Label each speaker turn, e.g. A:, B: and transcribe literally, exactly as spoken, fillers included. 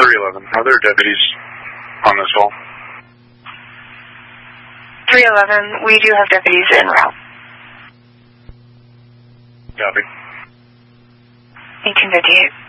A: three eleven. Are there deputies on this call?
B: three eleven, we do have deputies en route.
A: Copy.
B: eighteen fifty-eight.